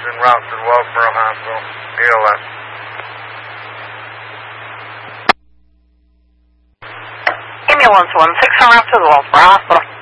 en route to the Wellsboro Hospital. DLS. Ambulance 16 en route to the Wellsboro Hospital.